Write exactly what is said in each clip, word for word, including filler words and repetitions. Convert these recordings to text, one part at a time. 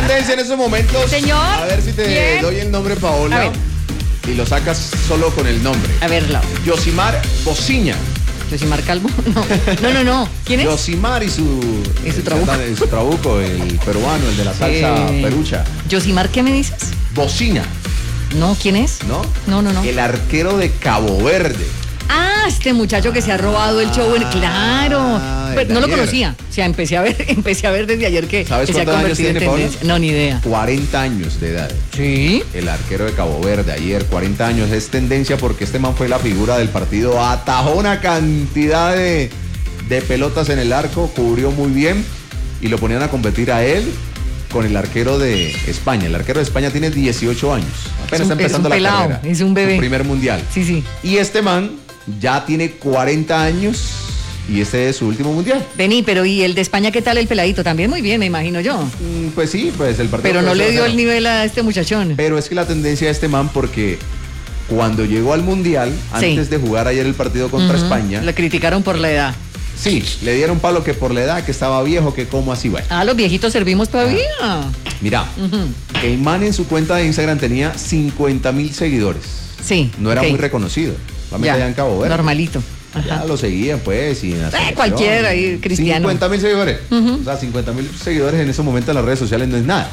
tendencia en estos momentos. Señor. A ver si te ¿Quién? doy el nombre, Paola. A ver. Y lo sacas solo con el nombre. A verlo. Yosimar Bociña. ¿Yosimar Calvo? No, no, no, no. ¿Quién es? Yosimar y su... Y su trabuco. Y su trabuco, el peruano, el de la salsa Eh, perucha. ¿Yosimar qué me dices? Bociña, No, ¿quién es? ¿no? No, no, no. El arquero de Cabo Verde. Ah, este muchacho que se ha robado el show. En... Claro. Ah, Pero no lo ayer. conocía. O sea, empecé a ver, empecé a ver desde ayer que, ¿Sabes que se ha cuántos años convertido en tiene, Paola? tendencia. No, ni idea. cuarenta años de edad. ¿Sí? El arquero de Cabo Verde ayer, cuarenta años, es tendencia porque este man fue la figura del partido, atajó una cantidad de, de pelotas en el arco, cubrió muy bien y lo ponían a competir a él con el arquero de España. El arquero de España tiene dieciocho años, apenas Es un- está empezando es un la pelao, carrera. es un bebé. Su primer mundial. Sí, sí. Y este man ya tiene cuarenta años y este es su último mundial. Vení, pero ¿y el de España qué tal el peladito? También muy bien, me imagino yo. Mm, Pues sí, pues el partido. Pero no fue le cero a dio cero. el nivel a este muchachón. Pero es que la tendencia de este man, porque cuando llegó al Mundial, Sí. antes de jugar ayer el partido contra Ujú. España, Le criticaron por la edad. sí, le dieron palo que por la edad, que estaba viejo, que cómo así, bueno. Ah, los viejitos servimos todavía. Mira, Ujú. el man en su cuenta de Instagram tenía cincuenta mil seguidores. Sí. No era ok. muy reconocido. Solamente Ya, allá en Cabo Verde. Normalito. Ya Ajá. lo seguían, pues, y en la selección. cualquiera ahí, cristiano. cincuenta mil seguidores. Ujú. O sea, cincuenta mil seguidores en ese momento en las redes sociales no es nada.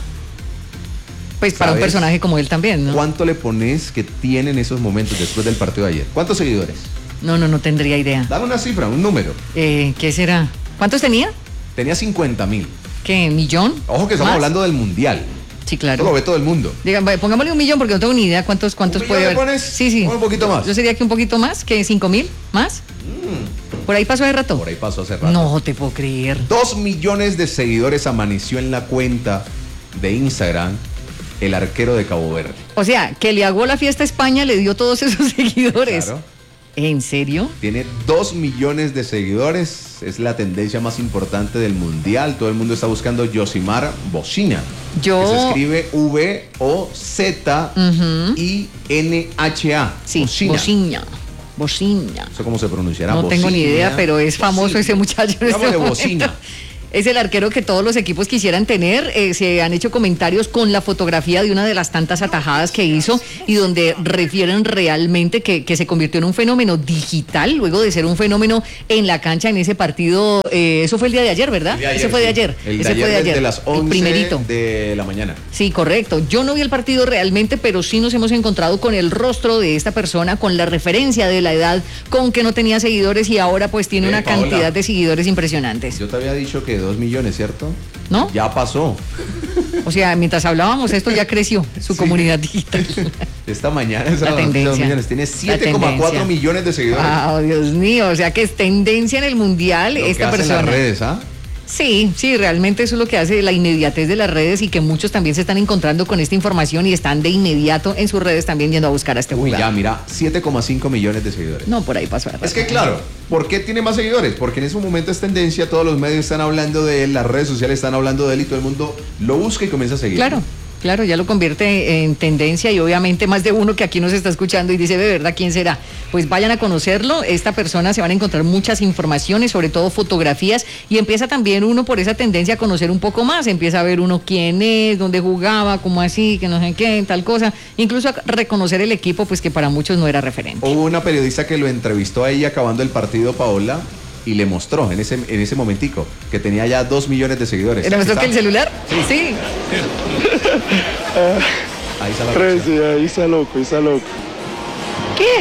Pues para un ¿Sabes personaje como él también, ¿no? ¿Cuánto le pones que tiene en esos momentos después del partido de ayer? ¿Cuántos seguidores? No, no, no tendría idea. Dame una cifra, un número. Eh, ¿Qué será? ¿Cuántos tenía? Tenía cincuenta mil. ¿Qué? ¿Millón? Ojo que estamos ¿Más? hablando del mundial. Sí, Esto claro. lo ve todo el mundo. Digan, vaya, pongámosle un millón porque no tengo ni idea cuántos, cuántos ¿Un puede millón le haber. pones? Sí, sí. Pon un poquito más. Yo sería que un poquito más, que cinco mil, ¿más? Por ahí pasó de rato. Por ahí pasó hace rato. No te puedo creer. Dos millones de seguidores amaneció en la cuenta de Instagram el arquero de Cabo Verde. O sea, que le hago la fiesta a España, le dio todos esos seguidores. Claro. ¿En serio? Tiene dos millones de seguidores. Es la tendencia más importante del mundial. Todo el mundo está buscando Yosimar Bociña. Yo- Que se escribe V O Z I N H A. Sí, Bociña. Bociña. Bociña. No sé cómo se pronunciará. No tengo ni Bociña. idea, pero es famoso Bociña. ese muchacho en este Digámosle momento. Bociña. Es el arquero que todos los equipos quisieran tener. Eh, se han hecho comentarios con la fotografía de una de las tantas atajadas que hizo y donde refieren realmente que, que se convirtió en un fenómeno digital luego de ser un fenómeno en la cancha en ese partido. Eh, eso fue el día de ayer, ¿verdad? El de ayer, ese fue de sí. ayer. El de ese ayer, fue de desde ayer. las el once primerito. de la mañana. Sí, correcto. Yo no vi el partido realmente, pero sí nos hemos encontrado con el rostro de esta persona, con la referencia de la edad, con que no tenía seguidores y ahora pues tiene Eh, una Paola. cantidad de seguidores impresionantes. Yo te había dicho que dos millones, ¿cierto? ¿No? Ya pasó. O sea, mientras hablábamos esto ya creció su Sí. comunidad digital. Esta mañana es La a dos tendencia. millones. Tiene La siete coma cuatro tendencia. millones de seguidores. Wow, Dios mío, o sea que es tendencia en el mundial Lo que esta hacen persona. las redes, ¿ah? Sí, sí, realmente eso es lo que hace la inmediatez de las redes y que muchos también se están encontrando con esta información y están de inmediato en sus redes también yendo a buscar a este Uy, ya, jugador. mira, siete coma cinco millones de seguidores. No, por ahí pasó. Es que claro, ¿por qué tiene más seguidores? Porque en ese momento es tendencia, todos los medios están hablando de él, las redes sociales están hablando de él y todo el mundo lo busca y comienza a seguir. Claro, claro, ya lo convierte en tendencia y obviamente más de uno que aquí nos está escuchando y dice, de verdad, ¿quién será? Pues vayan a conocerlo, esta persona se van a encontrar muchas informaciones, sobre todo fotografías, y empieza también uno por esa tendencia a conocer un poco más, empieza a ver uno quién es, dónde jugaba, cómo así, que no sé qué, tal cosa, incluso a reconocer el equipo, pues que para muchos no era referente. Hubo una periodista que lo entrevistó ahí acabando el partido, Paola, y le mostró en ese, en ese momentico que tenía ya dos millones de seguidores. ¿Era mejor Está- que el celular? Sí. Ahí está la Trece, reacción. ahí está loco, ahí está loco. ¿Qué?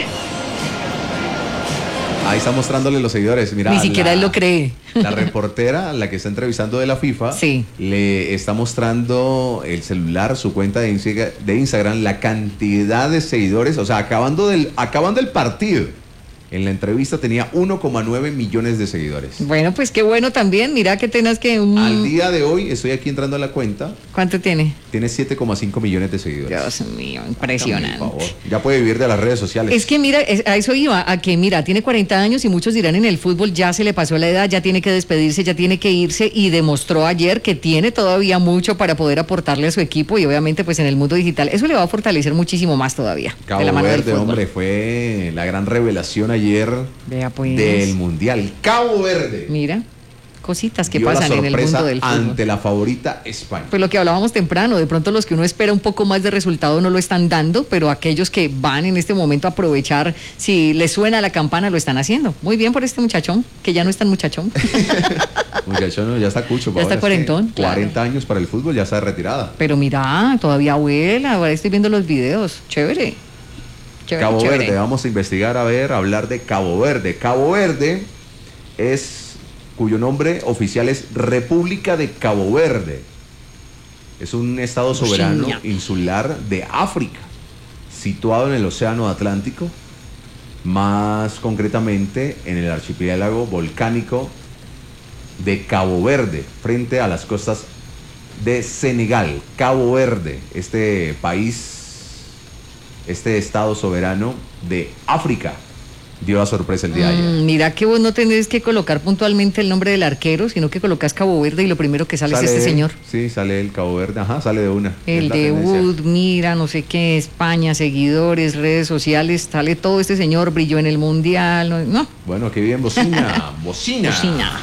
Ahí está mostrándole los seguidores. Mira, Ni siquiera la- él lo cree. La reportera, la que está entrevistando de la FIFA, Sí. le está mostrando el celular, su cuenta de, Insta- de Instagram, la cantidad de seguidores, o sea, acabando, del, acabando el partido. En la entrevista tenía uno coma nueve millones de seguidores. Bueno, pues qué bueno también, mira que tengas que... un- Al día de hoy, estoy aquí entrando a la cuenta, ¿Cuánto tiene? tiene siete coma cinco millones de seguidores. Dios mío, Hágame el impresionante. favor. Ya puede vivir de las redes sociales. Es que mira, es- a eso iba, a que mira, tiene cuarenta años y muchos dirán en el fútbol ya se le pasó la edad, ya tiene que despedirse, ya tiene que irse y demostró ayer que tiene todavía mucho para poder aportarle a su equipo y obviamente pues en el mundo digital eso le va a fortalecer muchísimo más todavía. Cabo de la mano Verde, del fútbol. hombre, fue la gran revelación ayer Vea pues. del Mundial. Cabo Verde. Mira, cositas que dio pasan la en el mundo del fútbol. Ante la favorita España. Pues lo que hablábamos temprano, de pronto los que uno espera un poco más de resultado no lo están dando, pero aquellos que van en este momento a aprovechar, si les suena la campana, lo están haciendo. Muy bien por este muchachón, que ya no es tan muchachón. Muchachón, ya está cucho. Ya está cuarentón. cuarenta claro. años para el fútbol, ya está retirada. Pero mira, todavía vuela, ahora estoy viendo los videos. Chévere. Chévere Cabo chévere. Verde, vamos a investigar, a ver, a hablar de Cabo Verde. Cabo Verde es... cuyo nombre oficial es República de Cabo Verde. Es un estado soberano Oceania. insular de África, situado en el Océano Atlántico, más concretamente en el archipiélago volcánico de Cabo Verde, frente a las costas de Senegal. Cabo Verde, este país, este estado soberano de África, dio la sorpresa el día de ayer. Mm, mira que vos no tenés que colocar puntualmente el nombre del arquero, sino que colocas Cabo Verde y lo primero que sale, Sale es este él, señor. Sí, sale el Cabo Verde, ajá, sale de una. El Es la debut, tendencia. mira, no sé qué, España, seguidores, redes sociales, sale todo este señor, brilló en el mundial, no. no. Bueno, qué bien, bocina, bocina. Cocina.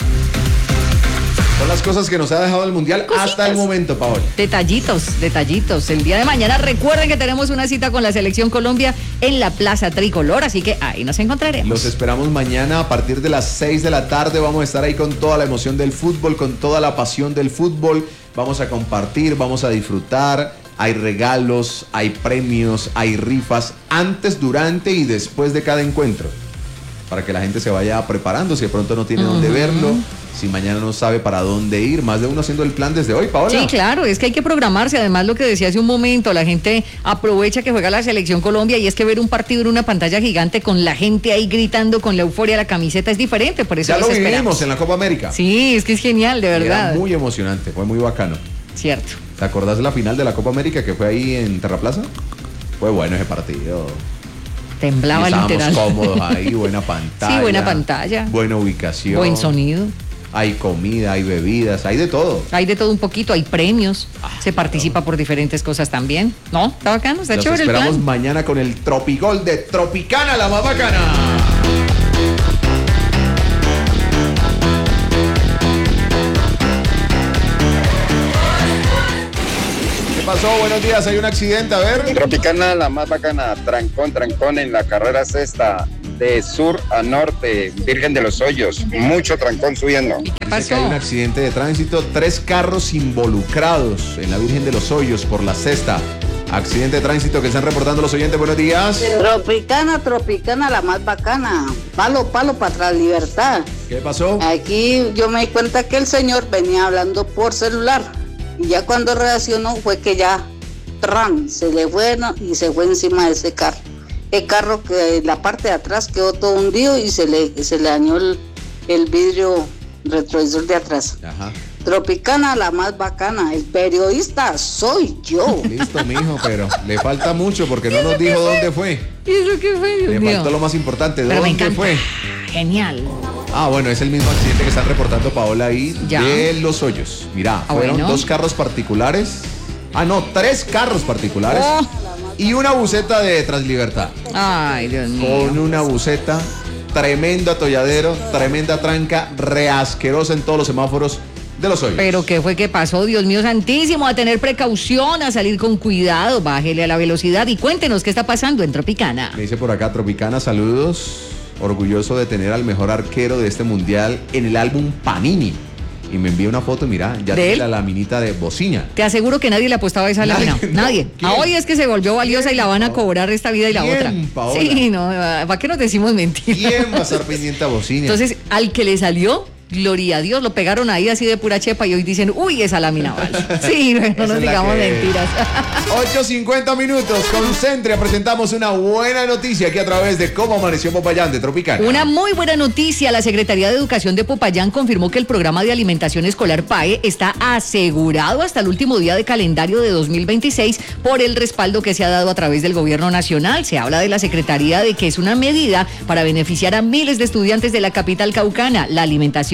Son las cosas que nos ha dejado el Mundial Cositas. hasta el momento, Paola. Detallitos, detallitos. El día de mañana recuerden que tenemos una cita con la Selección Colombia en la Plaza Tricolor, así que ahí nos encontraremos. Los esperamos mañana a partir de las seis de la tarde. Vamos a estar ahí con toda la emoción del fútbol, con toda la pasión del fútbol. Vamos a compartir, vamos a disfrutar. Hay regalos, hay premios, hay rifas antes, durante y después de cada encuentro, para que la gente se vaya preparando si de pronto no tiene uh-huh. dónde verlo, si mañana no sabe para dónde ir, más de uno haciendo el plan desde hoy, Paola. Sí, claro, es que hay que programarse, además lo que decía hace un momento, la gente aprovecha que juega la Selección Colombia y es que ver un partido en una pantalla gigante con la gente ahí gritando con la euforia de la camiseta es diferente, por eso ya lo esperamos. vivimos en la Copa América. Sí, es que es genial, de verdad. Era muy emocionante, fue muy bacano. Cierto. ¿Te acordás de la final de la Copa América que fue ahí en Terraplaza? Fue bueno ese partido. Temblaba y literal. Estábamos cómodos ahí, buena pantalla. Sí, buena pantalla. Buena ubicación. Buen sonido. Hay comida, hay bebidas, hay de todo. Hay de todo un poquito, hay premios. Ah, se participa no. por diferentes cosas también. ¿No? Está bacano, está Los chévere el plan. esperamos mañana con el Tropigol de Tropicana, la más bacana. ¿Qué pasó? Buenos días, hay un accidente, a ver. Tropicana, la más bacana, trancón, trancón en la carrera sexta, de sur a norte, Virgen de los Hoyos, mucho trancón subiendo. ¿Y qué Dice pasó? que hay un accidente de tránsito, tres carros involucrados en la Virgen de los Hoyos por la sexta. Accidente de tránsito que están reportando los oyentes, buenos días. Tropicana, Tropicana, la más bacana, palo, palo para atrás, libertad. ¿Qué pasó? Aquí yo me di cuenta que el señor venía hablando por celular. Y ya cuando reaccionó fue que ya tran, se le fue y se fue encima de ese carro. El carro que la parte de atrás quedó todo hundido y se le, se le dañó el, el vidrio retrovisor de atrás. Ajá. Tropicana, la más bacana, el periodista soy yo. Listo, mijo, pero le falta mucho porque no nos dijo dónde fue. ¿Y eso qué fue, Dios Le mío? faltó lo más importante, Pero me ¿dónde encanta. fue? Genial. Ah, bueno, es el mismo accidente que están reportando Paola ahí Ya. de Los Hoyos. Mirá, Ah, fueron bueno. dos carros particulares. Ah, no, tres carros particulares. Oh. Y una buseta de Translibertad. Ay, Dios mío. Con una buseta, tremendo atolladero, tremenda tranca, reasquerosa en todos los semáforos de Los Hoyos. Pero ¿qué fue que pasó? Dios mío santísimo, a tener precaución, a salir con cuidado, bájele a la velocidad y cuéntenos qué está pasando en Tropicana. Me dice por acá, Tropicana, saludos. Orgulloso de tener al mejor arquero de este mundial en el álbum Panini. Y me envía una foto, mira, ya ¿De tiene él? la laminita de bocina. Te aseguro que nadie le apostaba a esa Nadie, lámina. no. Nadie. ¿Quién? A hoy es que se volvió valiosa y la van a Paola? cobrar esta vida y la ¿Quién, otra. Paola? Sí, no, ¿para qué nos decimos mentiras? ¿Quién va a estar pendiente a bocina? Entonces, al que le salió, gloria a Dios, lo pegaron ahí así de pura chepa y hoy dicen, uy, esa lámina vale. Sí, no Esa nos es la digamos que es. mentiras. ocho cincuenta minutos, con Centria presentamos una buena noticia aquí a través de Cómo Amaneció Popayán de Tropicana. Una muy buena noticia, la Secretaría de Educación de Popayán confirmó que el programa de alimentación escolar P A E está asegurado hasta el último día de calendario de dos mil veintiséis por el respaldo que se ha dado a través del gobierno nacional. Se habla de la Secretaría de que es una medida para beneficiar a miles de estudiantes de la capital caucana. La alimentación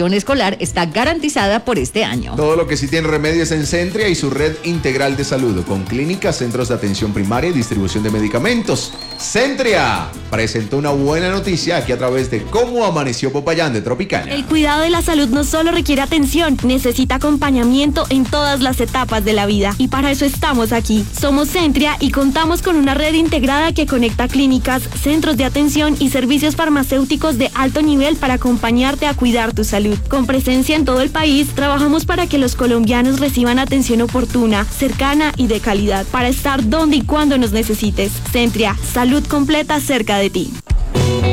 educación escolar está garantizada por este año. Todo lo que sí tiene remedio es en Centria y su red integral de salud, con clínicas, centros de atención primaria y distribución de medicamentos. Centria presentó una buena noticia aquí a través de Cómo Amaneció Popayán de Tropicana. El cuidado de la salud no solo requiere atención, necesita acompañamiento en todas las etapas de la vida. Y para eso estamos aquí. Somos Centria y contamos con una red integrada que conecta clínicas, centros de atención y servicios farmacéuticos de alto nivel para acompañarte a cuidar tu salud. Con presencia en todo el país, trabajamos para que los colombianos reciban atención oportuna, cercana y de calidad, para estar donde y cuando nos necesites. Centria, salud completa cerca de ti.